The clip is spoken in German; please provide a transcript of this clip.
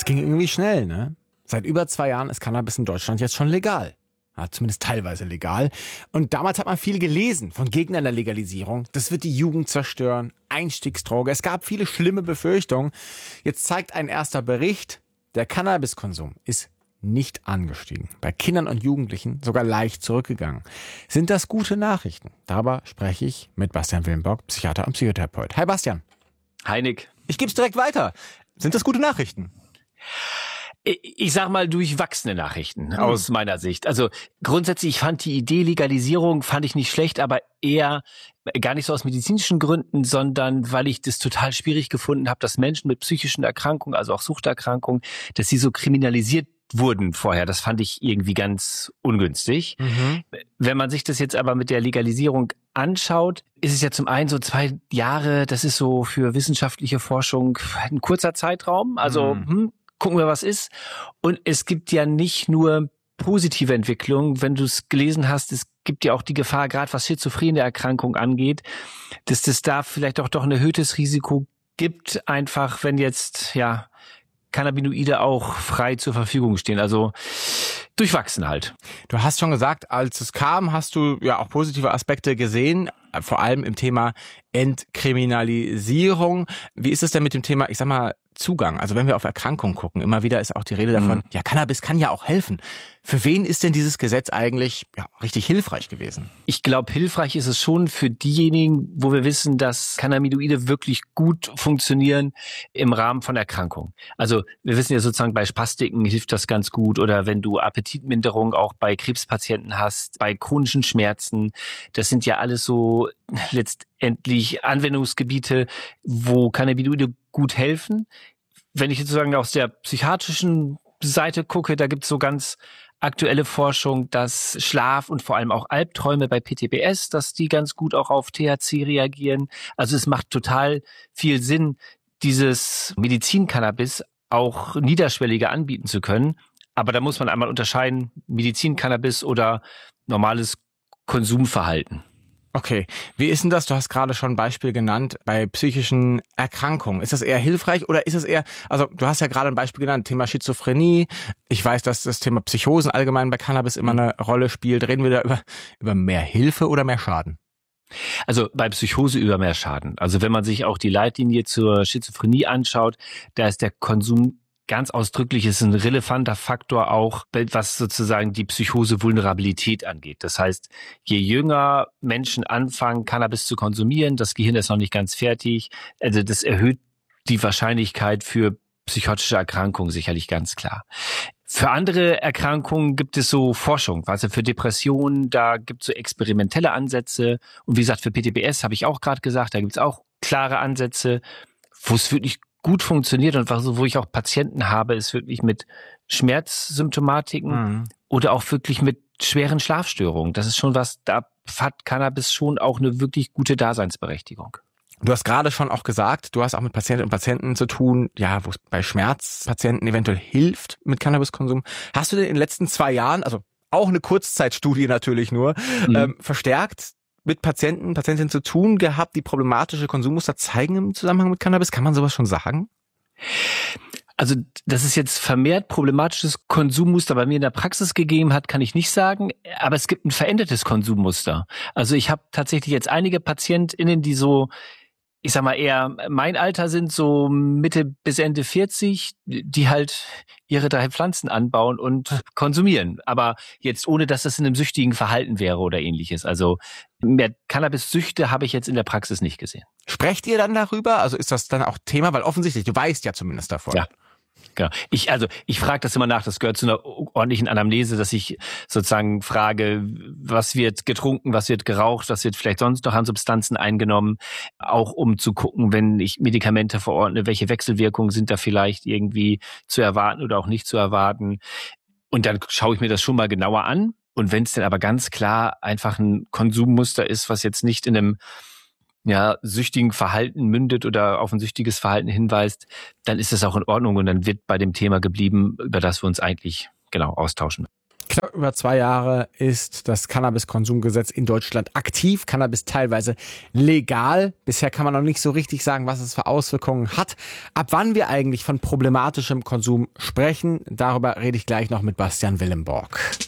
ging irgendwie schnell, ne? Seit über 2 Jahren ist Cannabis in Deutschland jetzt schon legal. Ja, zumindest teilweise legal. Und damals hat man viel gelesen von Gegnern der Legalisierung. Das wird die Jugend zerstören, Einstiegsdroge. Es gab viele schlimme Befürchtungen. Jetzt zeigt ein erster Bericht, der Cannabiskonsum ist nicht angestiegen. Bei Kindern und Jugendlichen sogar leicht zurückgegangen. Sind das gute Nachrichten? Darüber spreche ich mit Bastian Willenbock, Psychiater und Psychotherapeut. Hi Bastian. Hi Nick. Ich gebe es direkt weiter. Sind das gute Nachrichten? Ich sag mal durchwachsene Nachrichten aus meiner Sicht. Also grundsätzlich, ich fand die Idee Legalisierung fand ich nicht schlecht, aber eher gar nicht so aus medizinischen Gründen, sondern weil ich das total schwierig gefunden habe, dass Menschen mit psychischen Erkrankungen, also auch Suchterkrankungen, dass sie so kriminalisiert wurden vorher. Das fand ich irgendwie ganz ungünstig. Wenn man sich das jetzt aber mit der Legalisierung anschaut, ist es ja zum einen so 2 Jahre, das ist so für wissenschaftliche Forschung ein kurzer Zeitraum. Also gucken wir, was ist. Und es gibt ja nicht nur positive Entwicklungen. Wenn du es gelesen hast, es gibt ja auch die Gefahr, gerade was schizophrene Erkrankung angeht, dass das da vielleicht auch doch ein erhöhtes Risiko gibt, einfach wenn jetzt Cannabinoide auch frei zur Verfügung stehen. Also durchwachsen halt. Du hast schon gesagt, als es kam, hast du ja auch positive Aspekte gesehen, vor allem im Thema Entkriminalisierung. Wie ist es denn mit dem Thema, ich sag mal, Zugang? Also wenn wir auf Erkrankungen gucken, immer wieder ist auch die Rede davon, ja, Cannabis kann ja auch helfen. Für wen ist denn dieses Gesetz eigentlich richtig hilfreich gewesen? Ich glaube, hilfreich ist es schon für diejenigen, wo wir wissen, dass Cannabinoide wirklich gut funktionieren im Rahmen von Erkrankungen. Also wir wissen ja sozusagen, bei Spastiken hilft das ganz gut oder wenn du Appetitminderung auch bei Krebspatienten hast, bei chronischen Schmerzen. Das sind ja alles so letztendlich Anwendungsgebiete, wo Cannabinoide gut helfen. Wenn ich sozusagen aus der psychiatrischen Seite gucke, da gibt es so ganz aktuelle Forschung, dass Schlaf und vor allem auch Albträume bei PTBS, dass die ganz gut auch auf THC reagieren. Also es macht total viel Sinn, dieses Medizin-Cannabis auch niederschwelliger anbieten zu können. Aber da muss man einmal unterscheiden, Medizin-Cannabis oder normales Konsumverhalten. Okay, wie ist denn das? Du hast gerade schon ein Beispiel genannt bei psychischen Erkrankungen. Ist das eher hilfreich oder ist es eher, also du hast ja gerade ein Beispiel genannt, Thema Schizophrenie. Ich weiß, dass das Thema Psychosen allgemein bei Cannabis immer eine Rolle spielt. Reden wir da über mehr Hilfe oder mehr Schaden? Also bei Psychose über mehr Schaden. Also wenn man sich auch die Leitlinie zur Schizophrenie anschaut, da ist der Konsum ganz ausdrücklich, ist ein relevanter Faktor auch, was sozusagen die Psychose-Vulnerabilität angeht. Das heißt, je jünger Menschen anfangen, Cannabis zu konsumieren, das Gehirn ist noch nicht ganz fertig, also das erhöht die Wahrscheinlichkeit für psychotische Erkrankungen sicherlich ganz klar. Für andere Erkrankungen gibt es so Forschung, also für Depressionen, da gibt es so experimentelle Ansätze und wie gesagt, für PTBS habe ich auch gerade gesagt, da gibt es auch klare Ansätze, wo es wirklich gut funktioniert und wo ich auch Patienten habe, ist wirklich mit Schmerzsymptomatiken oder auch wirklich mit schweren Schlafstörungen. Das ist schon was, da hat Cannabis schon auch eine wirklich gute Daseinsberechtigung. Du hast gerade schon auch gesagt, du hast auch mit Patientinnen und Patienten zu tun, ja, wo es bei Schmerzpatienten eventuell hilft mit Cannabiskonsum. Hast du denn in den letzten 2 Jahren, also auch eine Kurzzeitstudie natürlich nur, verstärkt mit Patientinnen zu tun gehabt, die problematische Konsummuster zeigen im Zusammenhang mit Cannabis? Kann man sowas schon sagen? Also, dass es jetzt vermehrt problematisches Konsummuster bei mir in der Praxis gegeben hat, kann ich nicht sagen. Aber es gibt ein verändertes Konsummuster. Also ich habe tatsächlich jetzt einige PatientInnen, die so, ich sag mal eher mein Alter sind, so Mitte bis Ende 40, die halt ihre 3 Pflanzen anbauen und konsumieren. Aber jetzt ohne, dass das in einem süchtigen Verhalten wäre oder ähnliches. Also mehr Cannabis-Süchte habe ich jetzt in der Praxis nicht gesehen. Sprecht ihr dann darüber? Also ist das dann auch Thema? Weil offensichtlich, du weißt ja zumindest davon. Ja. Genau. Ich frage das immer nach, das gehört zu einer ordentlichen Anamnese, dass ich sozusagen frage, was wird getrunken, was wird geraucht, was wird vielleicht sonst noch an Substanzen eingenommen, auch um zu gucken, wenn ich Medikamente verordne, welche Wechselwirkungen sind da vielleicht irgendwie zu erwarten oder auch nicht zu erwarten. Und dann schaue ich mir das schon mal genauer an. Und wenn es dann aber ganz klar einfach ein Konsummuster ist, was jetzt nicht in einem süchtigen Verhalten mündet oder auf ein süchtiges Verhalten hinweist, dann ist das auch in Ordnung und dann wird bei dem Thema geblieben, über das wir uns eigentlich austauschen. Knapp über 2 Jahre ist das Cannabiskonsumgesetz in Deutschland aktiv. Cannabis teilweise legal. Bisher kann man noch nicht so richtig sagen, was es für Auswirkungen hat. Ab wann wir eigentlich von problematischem Konsum sprechen, darüber rede ich gleich noch mit Bastian Willemborg.